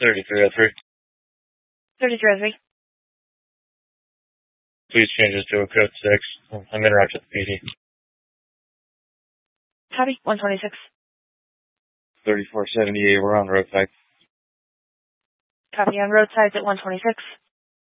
3303. 3303. Please change this to a code 6. I'm interrupted the PD. Copy. 126. 3478, we're on roadside. Copy on roadsides at 126.